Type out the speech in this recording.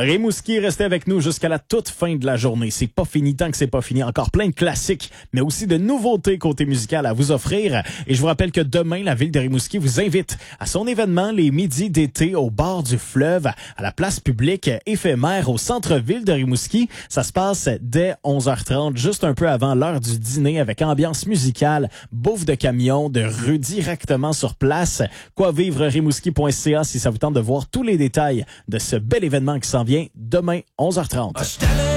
Rimouski, restez avec nous jusqu'à la toute fin de la journée. C'est pas fini tant que c'est pas fini. Encore plein de classiques, mais aussi de nouveautés côté musical à vous offrir. Et je vous rappelle que demain, la ville de Rimouski vous invite à son événement Les Midis d'été au bord du fleuve, à la place publique éphémère au centre-ville de Rimouski. Ça se passe dès 11h30, juste un peu avant l'heure du dîner, avec ambiance musicale, bouffe de camion, de rue directement sur place. Quoivivre-rimouski.ca si ça vous tente de voir tous les détails de ce bel événement qui s'en vient demain 11h30.